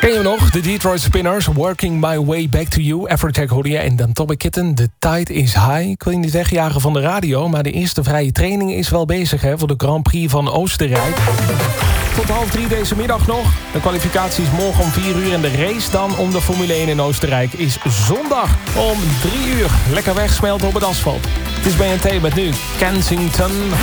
Ken je nog? De Detroit Spinners, Working My Way Back to You, Afrojack Holia en dan Toby Kitten, The Tide is High. Ik wil je niet wegjagen van de radio, maar de eerste vrije training is wel bezig voor de Grand Prix van Oostenrijk. Tot 2:30 deze middag nog. De kwalificatie is morgen om 4 uur en de race dan om de Formule 1 in Oostenrijk is zondag om 3 uur. Lekker wegsmelten op het asfalt. Het is BNT met nu Kensington